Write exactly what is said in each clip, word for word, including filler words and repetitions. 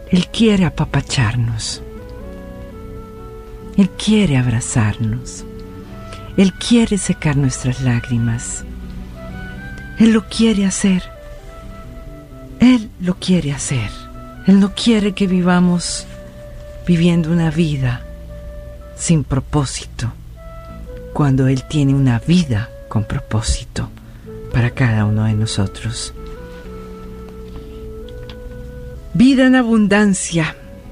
Él quiere apapacharnos. Él quiere abrazarnos. Él quiere secar nuestras lágrimas. Él lo quiere hacer. Él lo quiere hacer. Él no quiere que vivamos viviendo una vida sin propósito, cuando Él tiene una vida con propósito para cada uno de nosotros. Vida en abundancia.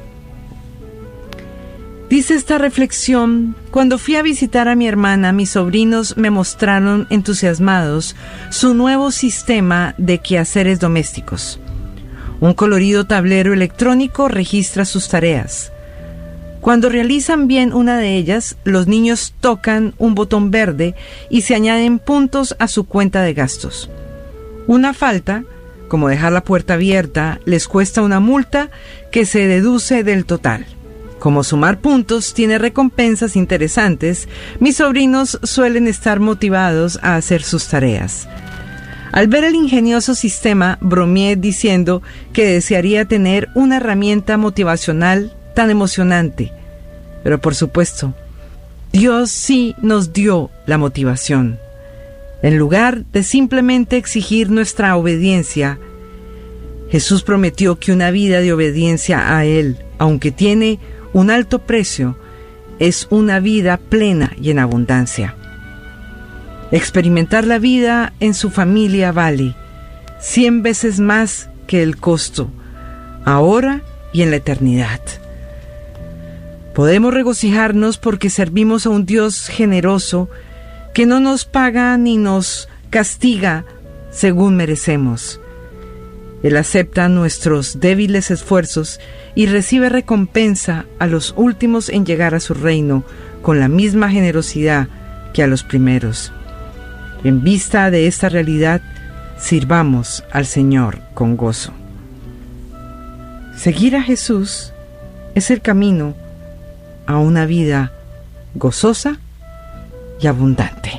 Dice esta reflexión: cuando fui a visitar a mi hermana, mis sobrinos me mostraron entusiasmados su nuevo sistema de quehaceres domésticos. Un colorido tablero electrónico registra sus tareas. Cuando realizan bien una de ellas, los niños tocan un botón verde y se añaden puntos a su cuenta de gastos. Una falta, como dejar la puerta abierta, les cuesta una multa que se deduce del total. Como sumar puntos tiene recompensas interesantes, mis sobrinos suelen estar motivados a hacer sus tareas. Al ver el ingenioso sistema, bromeé diciendo que desearía tener una herramienta motivacional tan emocionante. Pero por supuesto, Dios sí nos dio la motivación. En lugar de simplemente exigir nuestra obediencia, Jesús prometió que una vida de obediencia a Él, aunque tiene un alto precio, es una vida plena y en abundancia. Experimentar la vida en su familia vale cien veces más que el costo, ahora y en la eternidad. Podemos regocijarnos porque servimos a un Dios generoso que no nos paga ni nos castiga según merecemos. Él acepta nuestros débiles esfuerzos y recibe recompensa a los últimos en llegar a su reino con la misma generosidad que a los primeros. En vista de esta realidad, sirvamos al Señor con gozo. Seguir a Jesús es el camino a una vida gozosa y abundante.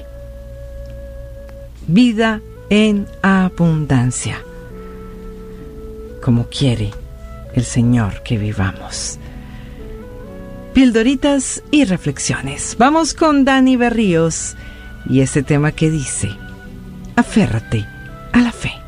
Vida en abundancia, como quiere el Señor que vivamos. Pildoritas y reflexiones. Vamos con Dani Berríos y ese tema que dice: aférrate a la fe.